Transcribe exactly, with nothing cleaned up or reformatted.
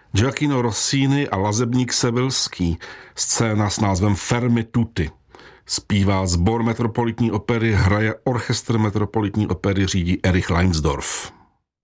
Gioacchino Rossini a lazebník Sevillský, scéna s názvem Fermi tutti. Zpívá sbor Metropolitní opery, hraje orchestr Metropolitní opery, řídí Erich Leinsdorf.